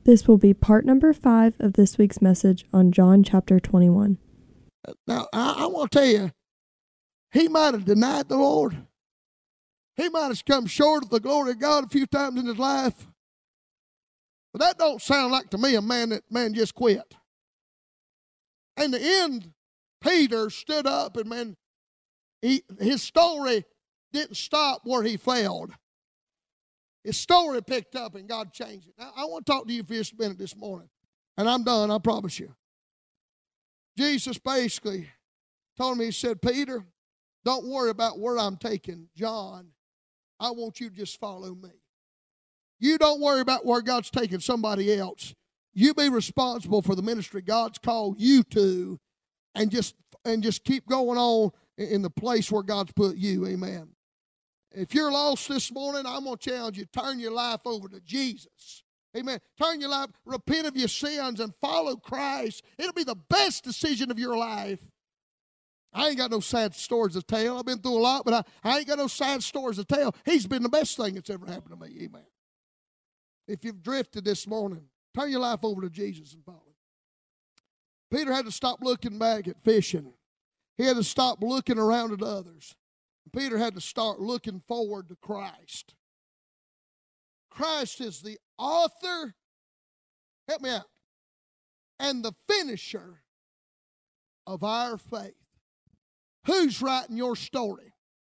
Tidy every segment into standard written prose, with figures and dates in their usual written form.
This will be part number 5 of this week's message on John chapter 21. Now, I want to tell you, he might have denied the Lord. He might have come short of the glory of God a few times in his life. But that don't sound like to me a man that just quit. In the end, Peter stood up and his story didn't stop where he failed. His story picked up and God changed it. Now, I want to talk to you for just a minute this morning. And I'm done, I promise you. Jesus basically told me, he said, Peter, don't worry about where I'm taking John. I want you to just follow me. You don't worry about where God's taking somebody else. You be responsible for the ministry God's called you to and just keep going on in the place where God's put you. Amen. If you're lost this morning, I'm going to challenge you, turn your life over to Jesus. Amen. Turn your life, repent of your sins, and follow Christ. It'll be the best decision of your life. I ain't got no sad stories to tell. I've been through a lot, but I ain't got no sad stories to tell. He's been the best thing that's ever happened to me. Amen. If you've drifted this morning, turn your life over to Jesus and follow him. Peter had to stop looking back at fishing. He had to stop looking around at others. Peter had to start looking forward to Christ. Christ is the author, help me out, and the finisher of our faith. Who's writing your story?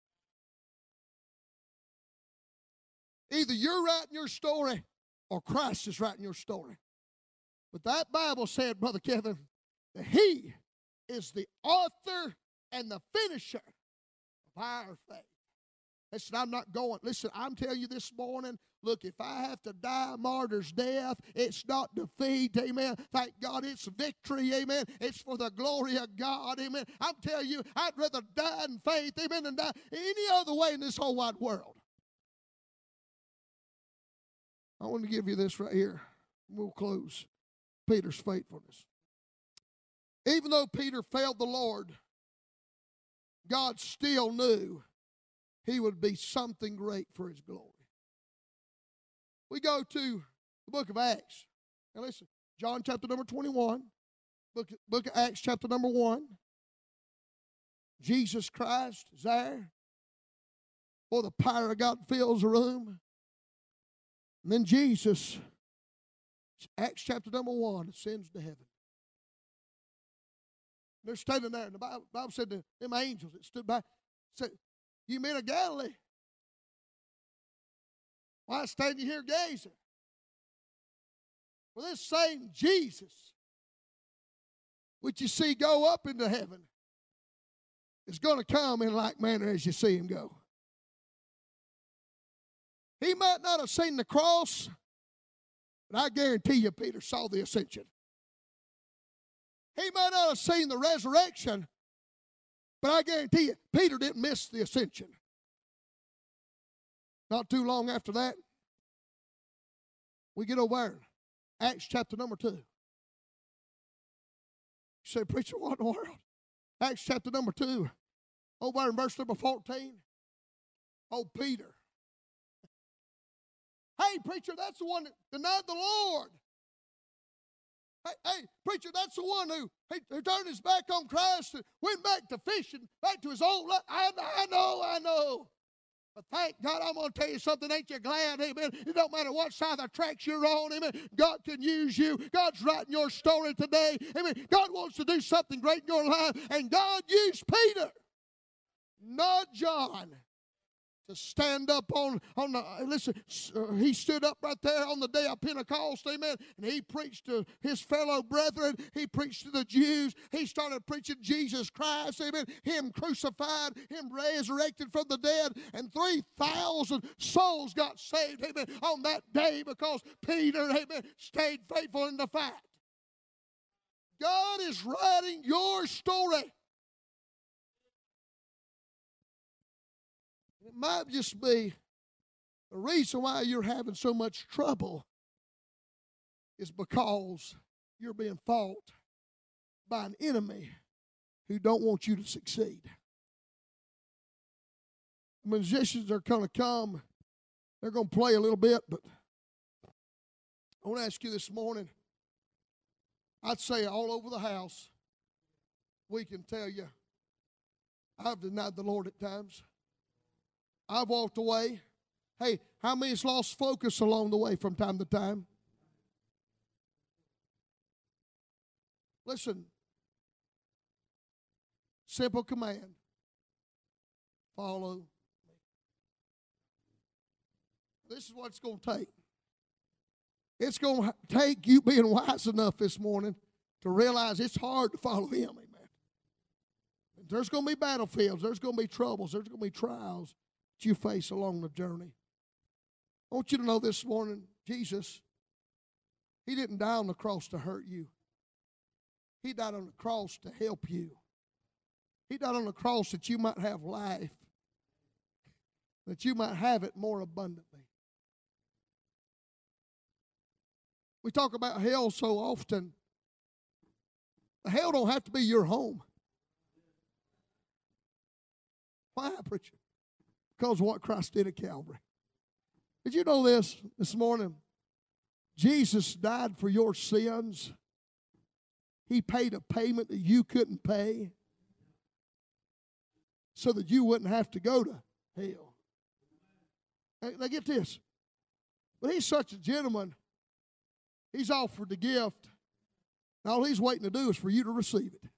Either you're writing your story or Christ is writing your story. But that Bible said, Brother Kevin, that he is the author and the finisher of our faith. Listen, I'm not going. Listen, I'm telling you this morning, look, if I have to die a martyr's death, it's not defeat, amen. Thank God it's victory, amen. It's for the glory of God, amen. I'm telling you, I'd rather die in faith, amen, than die any other way in this whole wide world. I want to give you this right here. We'll close. Peter's faithfulness. Even though Peter failed the Lord, God still knew he would be something great for his glory. We go to the book of Acts. Now listen, John chapter number 21, book of Acts chapter number 1. Jesus Christ is there. Boy, the power of God fills the room. And then Jesus, Acts chapter number 1, ascends to heaven. They're standing there, and the Bible said to them angels that stood by, said, you men of Galilee, why stand you here gazing? Well, this same Jesus, which you see go up into heaven, is going to come in like manner as you see him go. He might not have seen the cross, but I guarantee you Peter saw the ascension. He might not have seen the resurrection, but I guarantee you Peter didn't miss the ascension. Not too long after that, we get over there, Acts chapter number 2. You say, preacher, what in the world? Acts chapter number 2, over there in verse number 14. Oh, Peter. Hey, preacher, that's the one that denied the Lord. Hey, preacher, that's the one who turned his back on Christ and went back to fishing, back to his old life. I know. But thank God, I'm going to tell you something. Ain't you glad, amen? It don't matter what side of the tracks you're on, amen. God can use you. God's writing your story today, amen. God wants to do something great in your life, and God used Peter, not John, to stand up on the, listen, he stood up right there on the day of Pentecost, amen, and he preached to his fellow brethren. He preached to the Jews. He started preaching Jesus Christ, amen, him crucified, him resurrected from the dead, and 3,000 souls got saved, amen, on that day because Peter, amen, stayed faithful in the fight. God is writing your story. It might just be the reason why you're having so much trouble is because you're being fought by an enemy who don't want you to succeed. The musicians are going to come. They're going to play a little bit, but I want to ask you this morning, I'd say all over the house, we can tell you, I've denied the Lord at times. I've walked away. Hey, how many's lost focus along the way from time to time? Listen, simple command, follow me. This is what it's going to take. It's going to take you being wise enough this morning to realize it's hard to follow Him. Amen. There's going to be battlefields. There's going to be troubles. There's going to be trials that you face along the journey. I want you to know this morning, Jesus, He didn't die on the cross to hurt you. He died on the cross to help you. He died on the cross that you might have life, that you might have it more abundantly. We talk about hell so often. Hell don't have to be your home. Why, preacher? Because of what Christ did at Calvary. Did you know this morning? Jesus died for your sins. He paid a payment that you couldn't pay so that you wouldn't have to go to hell. Now get this. But He's such a gentleman. He's offered the gift. And all He's waiting to do is for you to receive it.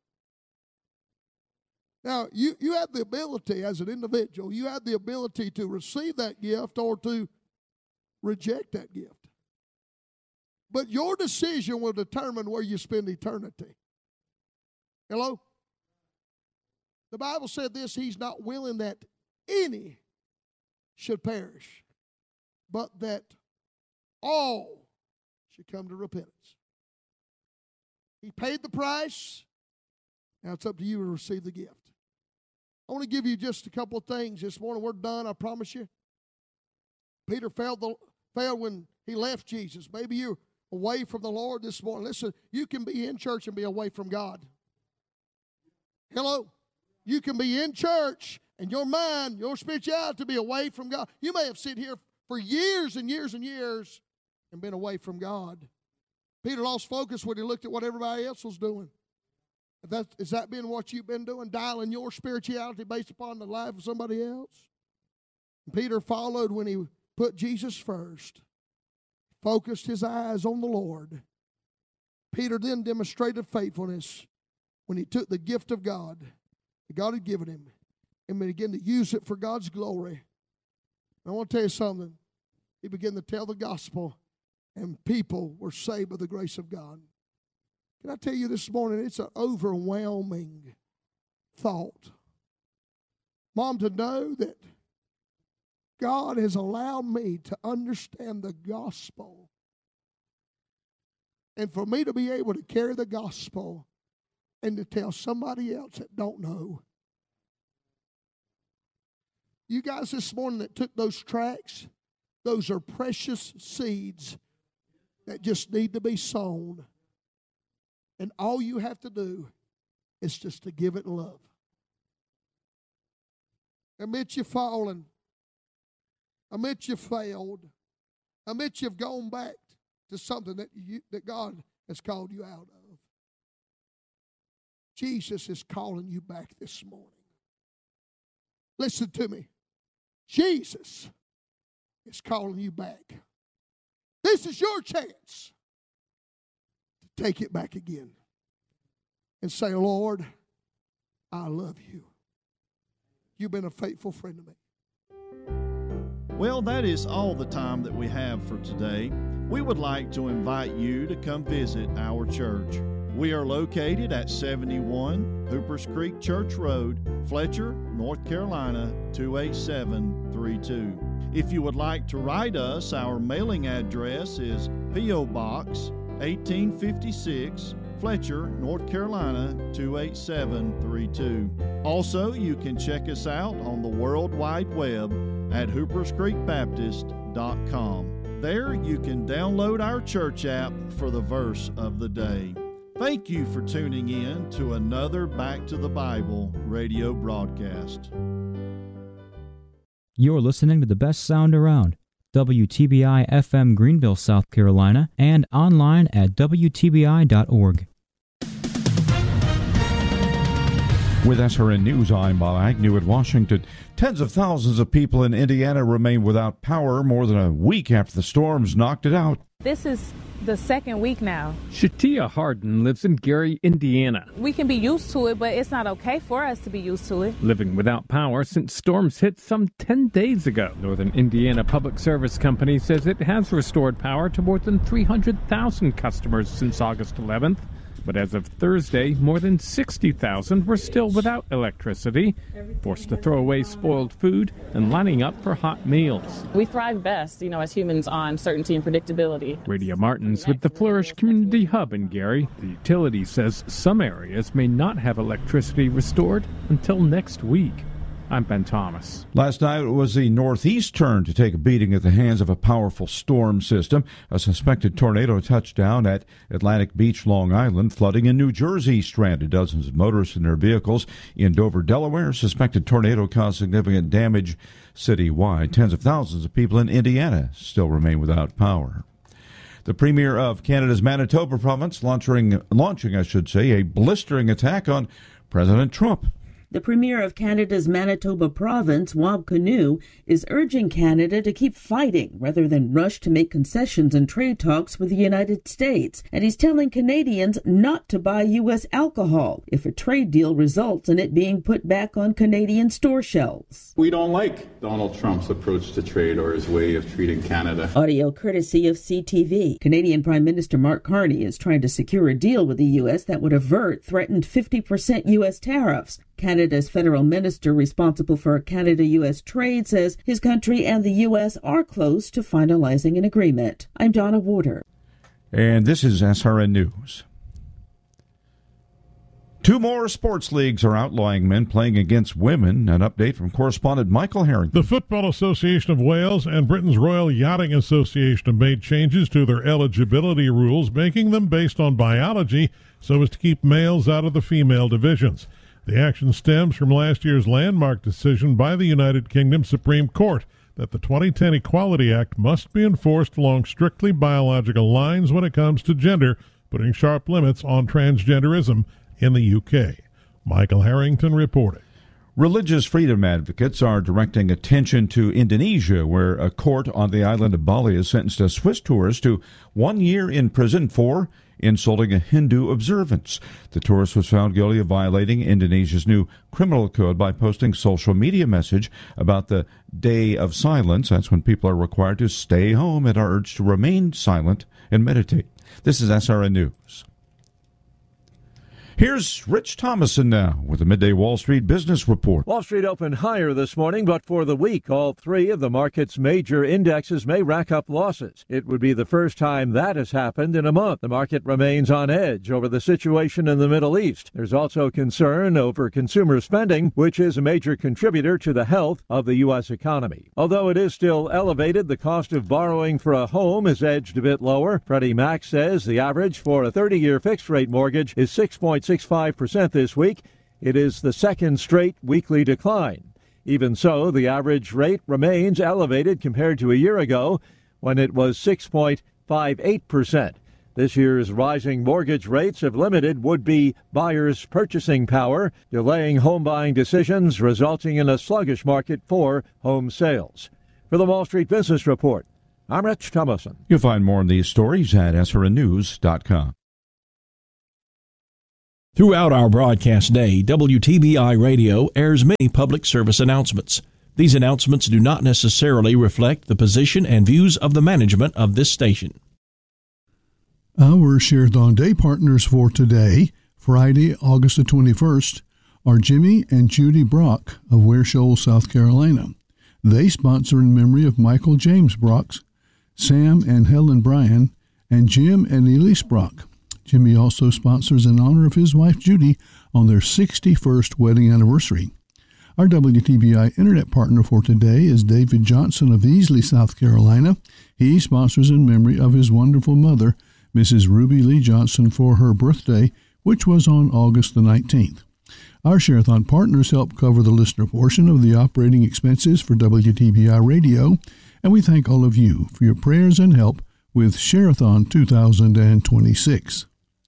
Now, you have the ability as an individual, you have the ability to receive that gift or to reject that gift. But your decision will determine where you spend eternity. Hello? The Bible said this, He's not willing that any should perish, but that all should come to repentance. He paid the price. Now it's up to you to receive the gift. I want to give you just a couple of things this morning. We're done, I promise you. Peter failed when he left Jesus. Maybe you're away from the Lord this morning. Listen, you can be in church and be away from God. Hello? You can be in church and your mind, your spirituality be away from God. You may have sat here for years and years and years and been away from God. Peter lost focus when he looked at what everybody else was doing. Is that been what you've been doing? Dialing your spirituality based upon the life of somebody else? Peter followed when he put Jesus first. Focused his eyes on the Lord. Peter then demonstrated faithfulness when he took the gift of God that God had given him and began to use it for God's glory. I want to tell you something. He began to tell the gospel and people were saved by the grace of God. Can I tell you this morning, it's an overwhelming thought. Mom, to know that God has allowed me to understand the gospel and for me to be able to carry the gospel and to tell somebody else that don't know. You guys this morning that took those tracts, those are precious seeds that just need to be sown. And all you have to do is just to give it love. Admit you've fallen. Admit you failed. Admit you've gone back to something that God has called you out of. Jesus is calling you back this morning. Listen to me. Jesus is calling you back. This is your chance to take it back again and say, Lord, I love you. You've been a faithful friend to me. Well, that is all the time that we have for today. We would like to invite you to come visit our church. We are located at 71 Hoopers Creek Church Road, Fletcher, North Carolina, 28732. If you would like to write us, our mailing address is P.O. Box 1856, Fletcher, North Carolina, 28732. Also, you can check us out on the World Wide Web at hooperscreekbaptist.com. There you can download our church app for the verse of the day. Thank you for tuning in to another Back to the Bible radio broadcast. You're listening to the best sound around, WTBI-FM Greenville, South Carolina, and online at WTBI.org. With SRN News, I'm Bob Agnew at Washington. Tens of thousands of people in Indiana remain without power more than a week after the storms knocked it out. This is the second week now. Shatia Harden lives in Gary, Indiana. We can be used to it, but it's not okay for us to be used to it. Living without power since storms hit some 10 days ago. Northern Indiana Public Service Company says it has restored power to more than 300,000 customers since August 11th. But as of Thursday, more than 60,000 were still without electricity, forced to throw away spoiled food and lining up for hot meals. We thrive best, as humans on certainty and predictability. Radia Martins with the Flourish Community Hub in Gary. The utility says some areas may not have electricity restored until next week. I'm Ben Thomas. Last night it was the Northeast turn to take a beating at the hands of a powerful storm system. A suspected tornado touched down at Atlantic Beach, Long Island. Flooding in New Jersey stranded dozens of motorists in their vehicles. In Dover, Delaware, suspected tornado caused significant damage citywide. Tens of thousands of people in Indiana still remain without power. The Premier of Canada's Manitoba province launching, a blistering attack on President Trump. The Premier of Canada's Manitoba province, Wab Kinew, is urging Canada to keep fighting rather than rush to make concessions in trade talks with the United States. And he's telling Canadians not to buy U.S. alcohol if a trade deal results in it being put back on Canadian store shelves. We don't like Donald Trump's approach to trade or his way of treating Canada. Audio courtesy of CTV. Canadian Prime Minister Mark Carney is trying to secure a deal with the U.S. that would avert threatened 50% U.S. tariffs. Canada's federal minister responsible for Canada-U.S. trade says his country and the U.S. are close to finalizing an agreement. I'm Donna Warder. And this is SRN News. Two more sports leagues are outlawing men playing against women. An update from correspondent Michael Harrington. The Football Association of Wales and Britain's Royal Yachting Association have made changes to their eligibility rules, making them based on biology so as to keep males out of the female divisions. The action stems from last year's landmark decision by the United Kingdom Supreme Court that the 2010 Equality Act must be enforced along strictly biological lines when it comes to gender, putting sharp limits on transgenderism in the UK. Michael Harrington reporting. Religious freedom advocates are directing attention to Indonesia, where a court on the island of Bali has sentenced a Swiss tourist to 1 year in prison for insulting a Hindu observance. The tourist was found guilty of violating Indonesia's new criminal code by posting social media message about the Day of Silence. That's when people are required to stay home and are urged to remain silent and meditate. This is SRN News. Here's Rich Thomason now with the Midday Wall Street Business Report. Wall Street opened higher this morning, but for the week, all three of the market's major indexes may rack up losses. It would be the first time that has happened in a month. The market remains on edge over the situation in the Middle East. There's also concern over consumer spending, which is a major contributor to the health of the U.S. economy. Although it is still elevated, the cost of borrowing for a home is edged a bit lower. Freddie Mac says the average for a 30-year fixed-rate mortgage is 6.65% this week. It is the second straight weekly decline. Even so, the average rate remains elevated compared to a year ago when it was 6.58%. This year's rising mortgage rates have limited would-be buyers' purchasing power, delaying home buying decisions, resulting in a sluggish market for home sales. For the Wall Street Business Report, I'm Rich Thomason. You'll find more on these stories at srnnews.com. Throughout our broadcast day, WTBI Radio airs many public service announcements. These announcements do not necessarily reflect the position and views of the management of this station. Our Share-a-thon Day partners for today, Friday, August the 21st, are Jimmy and Judy Brock of Ware Shoals, South Carolina. They sponsor in memory of Michael James Brock, Sam and Helen Bryan, and Jim and Elise Brock. Jimmy also sponsors in honor of his wife Judy on their 61st wedding anniversary. Our WTBI Internet partner for today is David Johnson of Easley, South Carolina. He sponsors in memory of his wonderful mother, Mrs. Ruby Lee Johnson, for her birthday, which was on August the 19th. Our Share-a-thon partners help cover the listener portion of the operating expenses for WTBI Radio, And we thank all of you for your prayers and help with Share-a-thon 2026.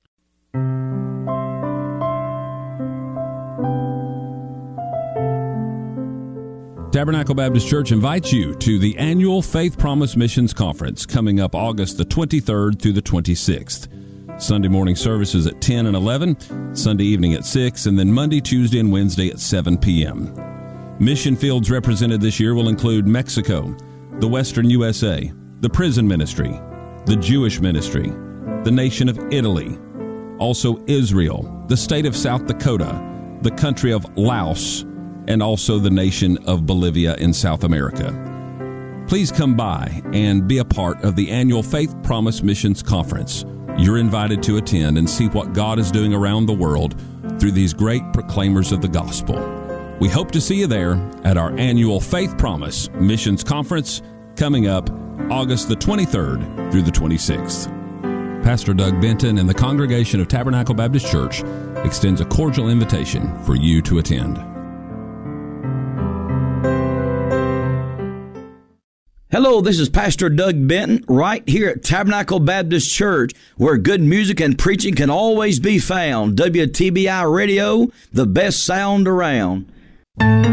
Tabernacle Baptist Church invites you to the annual Faith Promise Missions Conference coming up August the 23rd through the 26th. Sunday morning services at 10 and 11, Sunday evening at 6, and then Monday, Tuesday, and Wednesday at 7 p.m. Mission fields represented this year will include Mexico, the Western USA, the prison ministry, the Jewish ministry, the nation of Italy, also Israel, the state of South Dakota, the country of Laos, and also the nation of Bolivia in South America. Please come by and be a part of the annual Faith Promise Missions Conference. You're invited to attend and see what God is doing around the world through these great proclaimers of the gospel. We hope to see you there at our annual Faith Promise Missions Conference coming up August the 23rd through the 26th. Pastor Doug Benton and the congregation of Tabernacle Baptist Church extends a cordial invitation for you to attend. Hello, this is Pastor Doug Benton right here at Tabernacle Baptist Church, where good music and preaching can always be found. WTBI Radio, the best sound around.